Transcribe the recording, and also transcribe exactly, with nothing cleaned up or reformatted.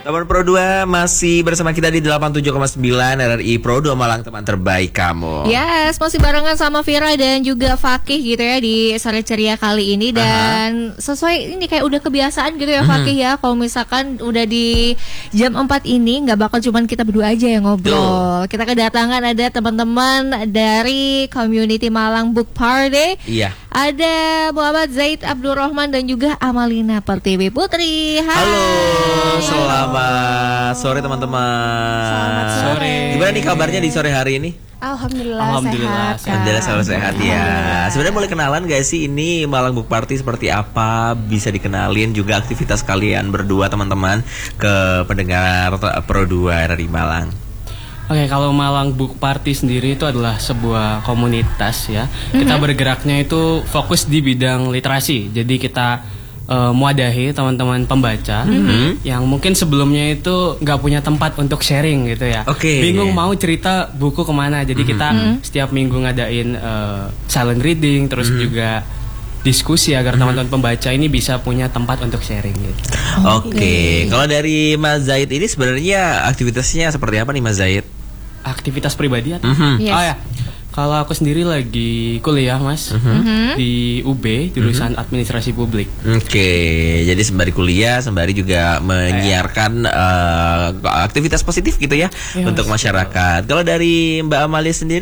Teman Pro dua masih bersama kita di delapan puluh tujuh koma sembilan R R I Pro dua Malang, teman terbaik kamu. Yes, masih barengan sama Vira dan juga Fakih gitu ya di Sore Ceria kali ini. Dan Aha. sesuai ini kayak udah kebiasaan gitu ya, Fakih ya. Kalau misalkan udah di jam empat ini nggak bakal cuman kita berdua aja yang ngobrol. Duh. Kita kedatangan ada teman-teman dari Community Malang Book Party. Iya. Ada Muhammad Zaid Abdul Rahman dan juga Amalina Pertiwi Putri. Hai. Halo, selamat sore teman-teman. Selamat sore. Gimana nih kabarnya di sore hari ini? Alhamdulillah, Alhamdulillah sehat. Alhamdulillah selalu sehat ya. Sebenarnya boleh kenalan gak sih ini Malang Book Party seperti apa? Bisa dikenalin juga aktivitas kalian berdua teman-teman ke pendengar Pro dua R R I Malang. Oke, kalau Malang Book Party sendiri itu adalah sebuah komunitas ya. Mm-hmm. Kita bergeraknya itu fokus di bidang literasi. Jadi kita uh, muadahi teman-teman pembaca mm-hmm. yang mungkin sebelumnya itu nggak punya tempat untuk sharing gitu ya. Okay. Bingung mau cerita buku kemana. Jadi mm-hmm. kita setiap minggu ngadain uh, silent reading, terus mm-hmm. juga diskusi agar mm-hmm. teman-teman pembaca ini bisa punya tempat untuk sharing gitu. Oke, okay. Kalau dari Mas Zaid ini sebenarnya aktivitasnya seperti apa nih Mas Zaid? Aktivitas pribadi atau? Mm-hmm. Yes. Oh ya, kalau aku sendiri lagi kuliah Mas mm-hmm. di U B jurusan mm-hmm. Administrasi Publik. Oke, okay. Jadi sembari kuliah, sembari juga menyiarkan uh, aktivitas positif gitu ya, ya untuk masyarakat. Kalau dari Mbak Amalia sendiri?